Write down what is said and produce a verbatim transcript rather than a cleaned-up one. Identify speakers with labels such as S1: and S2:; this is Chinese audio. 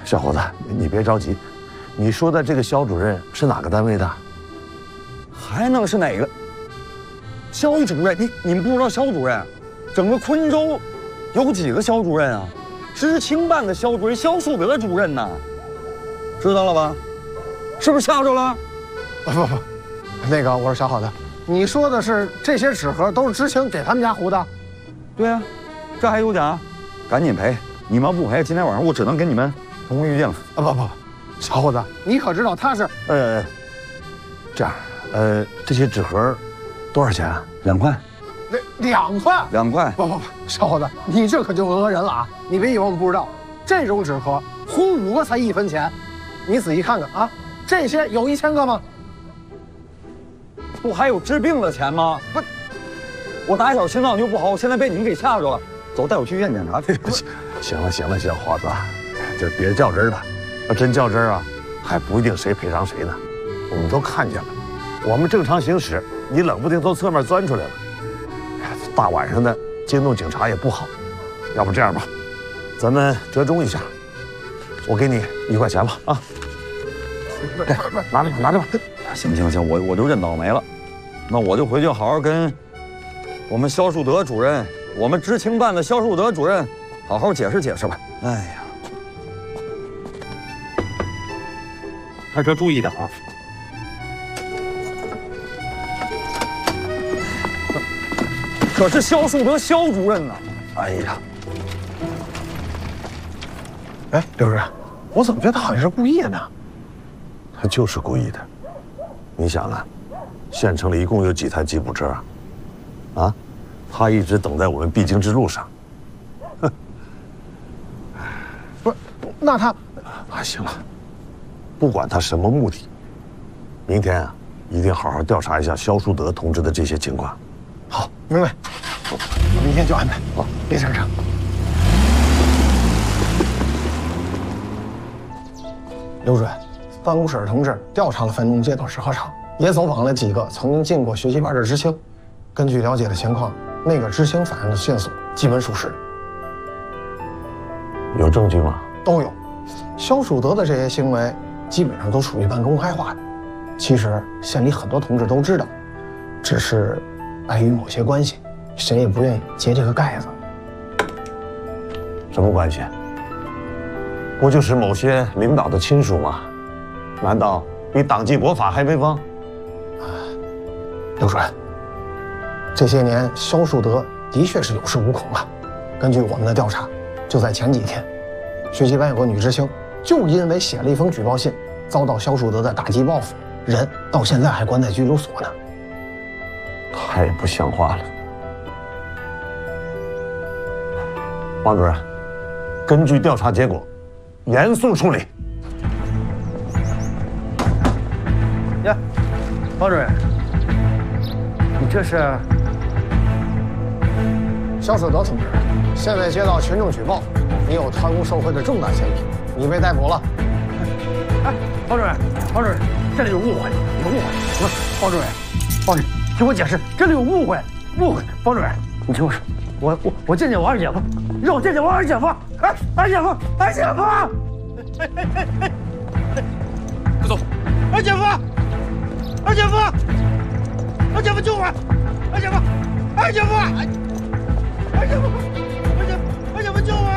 S1: 小伙子，你别着急，你说的这个肖主任是哪个单位的？
S2: 还能是哪个？肖主任，你你们不知道肖主任？整个昆州有几个肖主任啊？知青办的肖主任，肖树德主任呢？知道了吧？是不是吓着了？
S3: 不不不，那个我说小伙子，你说的是这些纸盒都是知青给他们家糊的？
S2: 对啊，这还有假？赶紧赔！你们要不赔，今天晚上我只能给你们同归于尽了。
S3: 啊不不不，小伙子，你可知道他是？
S1: 呃，这样，呃，这些纸盒多少钱啊？
S2: 两块。
S3: 两两块？
S2: 两块。
S3: 不不不，小伙子，你这可就讹人了啊！你别以为我们不知道，这种纸盒糊五个才一分钱，你仔细看看啊，这些有一千个吗？
S2: 不还有治病的钱吗？不，我打小心脏就不好，我现在被你们给吓着了。走，带我去医院检查去。
S1: 行了行了，小伙子，就别较真了。要真较真啊，还不一定谁赔偿谁呢。我们都看见了，我们正常行驶，你冷不丁从侧面钻出来了，大晚上的惊动警察也不好。要不这样吧，咱们折中一下，我给你一块钱吧啊。对，拿着吧，拿着吧。
S2: 行行行，我我就认倒霉了。那我就回去好好跟我们肖树德主任，我们知青办的肖树德主任，好好解释解释吧。哎呀，开车注意点啊！可是肖树德肖主任呢？
S1: 哎呀，
S3: 哎，刘主任，我怎么觉得他好像是故意的呢？
S1: 他就是故意的。你想啊，县城里一共有几台吉普车啊？啊，他一直等在我们必经之路上。哼，
S3: 不是，那他
S1: 啊，行了，不管他什么目的，明天啊，一定好好调查一下肖树德同志的这些情况。
S3: 好，明白。我明天就安排。好，别上车。刘主任，办公室同志调查了汾东街道纸盒厂，也走访了几个曾经进过学习班的知青。根据了解的情况，那个知青反映的线索基本属实。
S1: 有证据吗？
S3: 都有。肖树德的这些行为基本上都属于半公开化的。其实县里很多同志都知道，只是碍于某些关系，谁也不愿意揭这个盖子。
S1: 什么关系？不就是某些领导的亲属吗？难道比党纪国法还威风？
S3: 刘主任，这些年肖树德的确是有恃无恐了。根据我们的调查，就在前几天，学习班有个女知青，就因为写了一封举报信，遭到肖树德的打击报复，人到现在还关在拘留所呢。
S1: 太不像话了！王主任，根据调查结果，严肃处理。
S3: 呀，王主任，你这是？肖树德同志，现在接到群众举报，你有贪污受贿的重大嫌疑，你被逮捕了。哎，王主任，王主任，这里有误会，有误会。不是，王主任，王主任，听我解释，这里有误会，误会。王主任，你听我说，我我我见见我二姐夫，让我见见我二姐夫。哎，二姐夫，二姐夫！哎哎哎哎！快走！二姐夫，二姐夫，二姐夫救我！二姐夫，二姐夫，二姐夫，二姐夫，二姐夫救我！